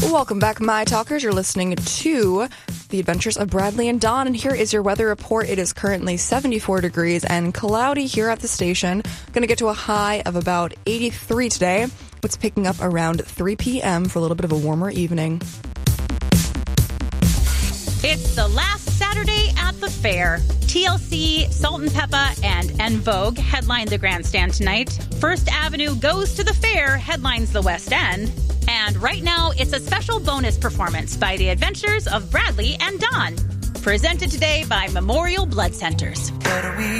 Welcome back, My Talkers. You're listening to The Adventures of Bradley and Dawn, and here is your weather report. It is currently 74 degrees and cloudy here at the station. Going to get to a high of about 83 today. It's picking up around 3 p.m. for a little bit of a warmer evening. It's the last Saturday at the fair. TLC, Salt and Peppa, and En Vogue headline the grandstand tonight. First Avenue Goes to the Fair headlines the West End. And right now, it's a special bonus performance by The Adventures of Bradley and Dawn. Presented today by Memorial Blood Centers.